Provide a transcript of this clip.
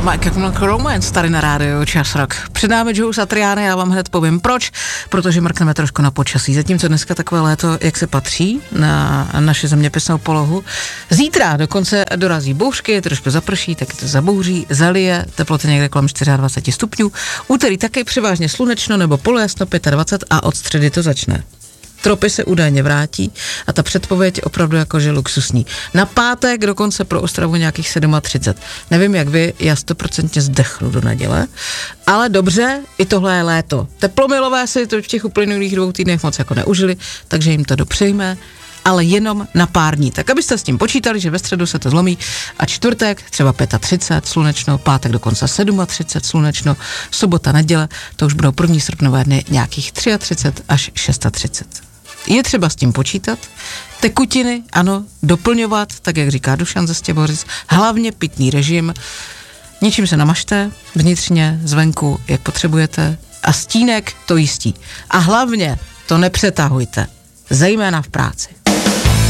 My Chemical Romance tady na rádiu Čas Rock. Před námi Joe Satriani, já vám hned povím proč, protože mrkneme trošku na počasí. Zatímco dneska takové léto, jak se patří na naši zeměpisnou polohu. Zítra dokonce dorazí bouřky, trošku zaprší, taky to zabouří, zalije, teploty někde kolem 24 stupňů. Úterý taky převážně slunečno nebo polojasno 25 a od středy to začne. Tropy se údajně vrátí a ta předpověď je opravdu jakože luxusní. Na pátek dokonce pro Ostravu nějakých 37. Nevím jak vy, já 100% zdechnu do neděle, ale dobře, i tohle je léto. Teplomilové si to v těch uplynulých 2 týdnech moc jako neužili, takže jim to dopřejme, ale jenom na pár dní. Tak abyste s tím počítali, že ve středu se to zlomí a čtvrtek třeba 35 slunečno, pátek dokonce 37 slunečno, sobota, neděle, to už budou první srpnové dny nějakých 33 až 36. Je třeba s tím počítat, tekutiny, ano, doplňovat, tak jak říká Dušan ze Stěbořic, hlavně pitný režim, ničím se namažte, vnitřně, zvenku, jak potřebujete a stínek to jistí. A hlavně to nepřetahujte, zejména v práci.